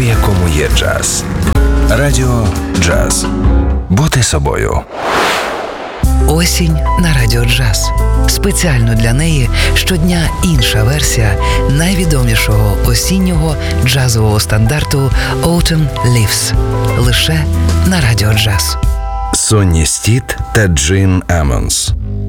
якому є джаз. Радіо Джаз. Бути собою. Осінь на Радіо Джаз. Спеціально для неї щодня інша версія найвідомішого осіннього джазового стандарту Autumn Leaves. Лише на Радіо Джаз. Сонні Стіт та Джин Амонс.